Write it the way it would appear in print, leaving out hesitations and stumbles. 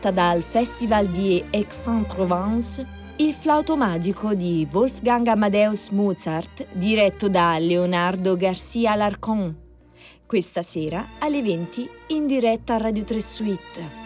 tratta dal Festival di Aix-en-Provence, il flauto magico di Wolfgang Amadeus Mozart, diretto da Leonardo Garcia Alarcón. Questa sera alle 20 in diretta a Radio 3 Suite.